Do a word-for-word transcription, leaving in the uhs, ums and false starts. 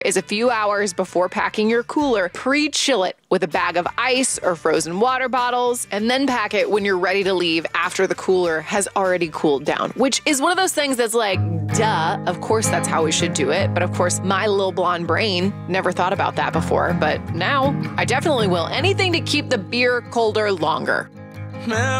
is a few hours before packing your cooler, pre-chill it with a bag of ice or frozen water bottles, and then pack it when you're ready to leave after the cooler has already cooled down, which is one of those things that's like, duh, of course that's how we should do it. But of course, my little blonde brain never thought about that before, but now I definitely will. Anything to keep the beer colder longer.